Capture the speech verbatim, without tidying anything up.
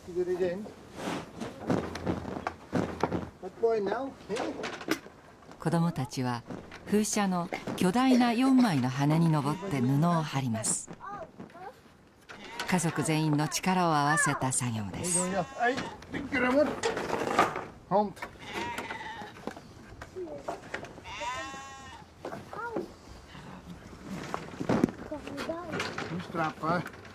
Get it in. Good boy now. Okay. 子どもたちは風車の巨大なよんまいの羽に登って布を張ります。家族全員の力を合わせた作業です。 Hey, big grandma. Hand. Strap, hè?